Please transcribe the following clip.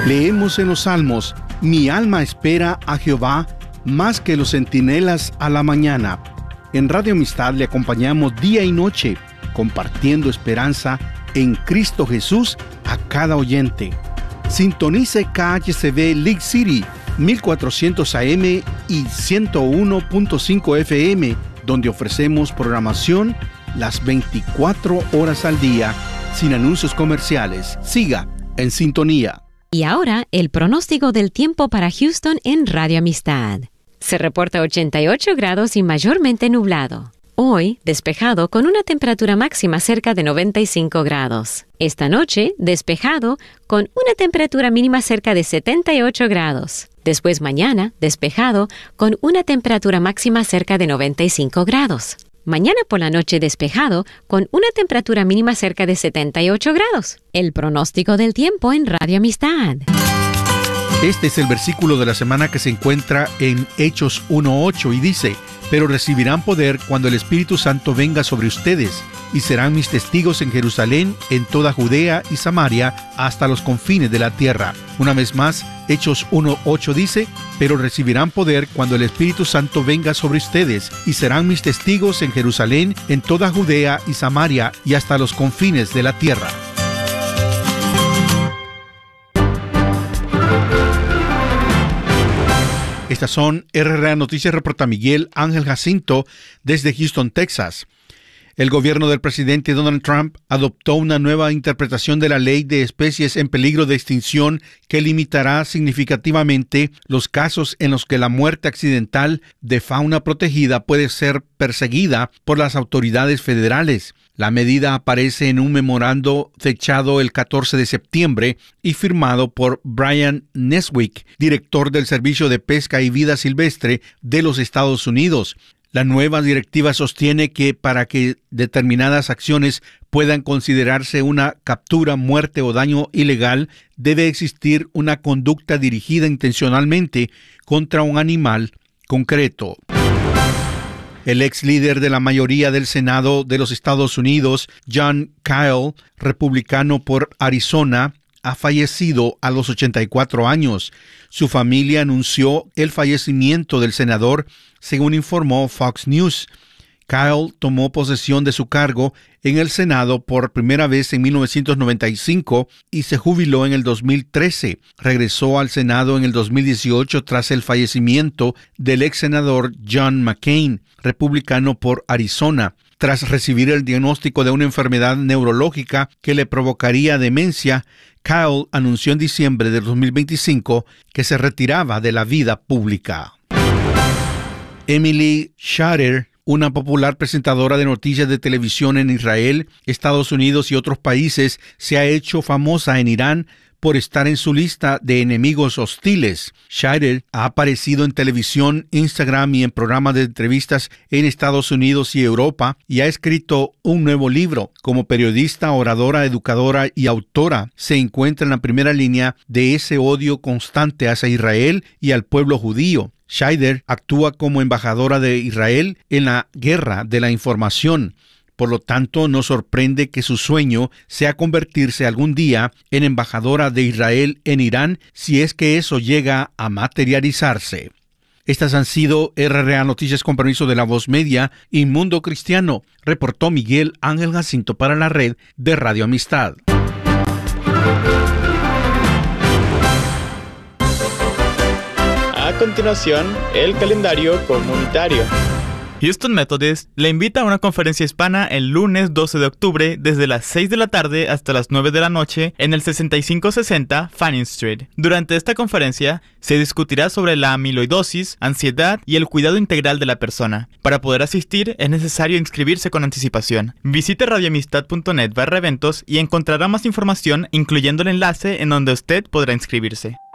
Leemos en los Salmos: mi alma espera a Jehová más que los centinelas a la mañana. En Radio Amistad le acompañamos día y noche, compartiendo esperanza en Cristo Jesús a cada oyente. Sintonice KHCB League City, 1400 AM y 101.5 FM, donde ofrecemos programación las 24 horas al día, sin anuncios comerciales. Siga en sintonía. Y ahora, el pronóstico del tiempo para Houston en Radio Amistad. Se reporta 88 grados y mayormente nublado. Hoy, despejado con una temperatura máxima cerca de 95 grados. Esta noche, despejado con una temperatura mínima cerca de 78 grados. Después mañana, despejado con una temperatura máxima cerca de 95 grados. Mañana por la noche despejado con una temperatura mínima cerca de 78 grados. El pronóstico del tiempo en Radio Amistad. Este es el versículo de la semana que se encuentra en Hechos 1:8 y dice: pero recibirán poder cuando el Espíritu Santo venga sobre ustedes, y serán mis testigos en Jerusalén, en toda Judea y Samaria, hasta los confines de la tierra. Una vez más, Hechos 1:8 dice: pero recibirán poder cuando el Espíritu Santo venga sobre ustedes, y serán mis testigos en Jerusalén, en toda Judea y Samaria, y hasta los confines de la tierra. Estas son RRA Noticias, reporta Miguel Ángel Jacinto desde Houston, Texas. El gobierno del presidente Donald Trump adoptó una nueva interpretación de la ley de especies en peligro de extinción que limitará significativamente los casos en los que la muerte accidental de fauna protegida puede ser perseguida por las autoridades federales. La medida aparece en un memorando fechado el 14 de septiembre y firmado por Brian Neswick, director del Servicio de Pesca y Vida Silvestre de los Estados Unidos. La nueva directiva sostiene que para que determinadas acciones puedan considerarse una captura, muerte o daño ilegal, debe existir una conducta dirigida intencionalmente contra un animal concreto. El ex líder de la mayoría del Senado de los Estados Unidos, Jon Kyl, republicano por Arizona, ha fallecido a los 84 años. Su familia anunció el fallecimiento del senador, según informó Fox News. Kyl tomó posesión de su cargo en el Senado por primera vez en 1995 y se jubiló en el 2013. Regresó al Senado en el 2018 tras el fallecimiento del ex senador John McCain, republicano por Arizona, tras recibir el diagnóstico de una enfermedad neurológica que le provocaría demencia. Kyl anunció en diciembre de 2025 que se retiraba de la vida pública. Emily Schatter, una popular presentadora de noticias de televisión en Israel, Estados Unidos y otros países, se ha hecho famosa en Irán por estar en su lista de enemigos hostiles. Schatter ha aparecido en televisión, Instagram y en programas de entrevistas en Estados Unidos y Europa, y ha escrito un nuevo libro. Como periodista, oradora, educadora y autora, se encuentra en la primera línea de ese odio constante hacia Israel y al pueblo judío. Schatter actúa como embajadora de Israel en la guerra de la información. Por lo tanto, no sorprende que su sueño sea convertirse algún día en embajadora de Israel en Irán, si es que eso llega a materializarse. Estas han sido RRA Noticias con permiso de La Voz Media y Mundo Cristiano, reportó Miguel Ángel Jacinto para la red de Radio Amistad. A continuación, el calendario comunitario. Houston Methodist le invita a una conferencia hispana el lunes 12 de octubre desde las 6 de la tarde hasta las 9 de la noche en el 6560 Fanning Street. Durante esta conferencia se discutirá sobre la amiloidosis, ansiedad y el cuidado integral de la persona. Para poder asistir es necesario inscribirse con anticipación. Visite radioamistad.net/eventos y encontrará más información, incluyendo el enlace en donde usted podrá inscribirse.